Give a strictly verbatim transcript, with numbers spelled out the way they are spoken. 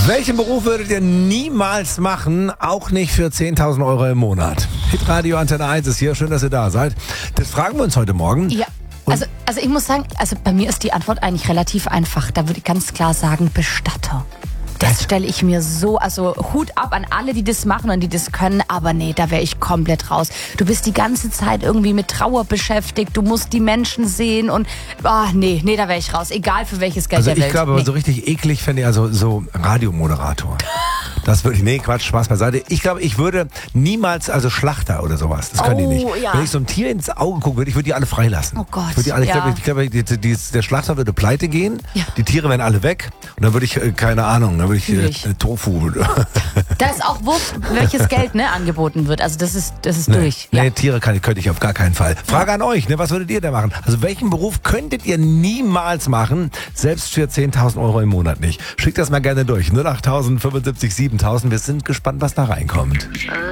Welchen Beruf würdet ihr niemals machen, auch nicht für zehntausend Euro im Monat? Hitradio Antenne eins ist hier, schön, dass ihr da seid. Das fragen wir uns heute Morgen. Ja, also, also ich muss sagen, also bei mir ist die Antwort eigentlich relativ einfach. Da würde ich ganz klar sagen, Bestatter. Das stelle ich mir so, also Hut ab an alle, die das machen und die das können, aber nee, da wäre ich komplett raus. Du bist die ganze Zeit irgendwie mit Trauer beschäftigt, du musst die Menschen sehen und, oh, nee, nee, da wäre ich raus, egal für welches Geld Also der ich Welt. glaube, nee. so richtig eklig fände ich also so Radiomoderator. Das würde ich, nee, Quatsch, Spaß beiseite. Ich glaube, ich würde niemals, also Schlachter oder sowas, das können die Oh, nicht. ja. Wenn ich so ein Tier ins Auge gucken würde, ich würde die alle freilassen. Oh Gott, Ich, würde die alle, ich ja. glaube, ich glaube die, die, der Schlachter würde pleite gehen, Ja. die Tiere wären alle weg und dann würde ich, äh, keine Ahnung, dann würde ich Fühl äh, ich. äh, Tofu. Da ist auch wurscht, welches Geld ne, angeboten wird, also das ist, das ist Nee, durch. nee Ja. Tiere kann, könnte ich auf gar keinen Fall. Frage an euch, ne, was würdet ihr denn machen? Also welchen Beruf könntet ihr niemals machen, selbst für zehntausend Euro im Monat nicht? Schickt das mal gerne durch. null acht fünfundsiebzig siebentausend. Wir sind gespannt, was da reinkommt.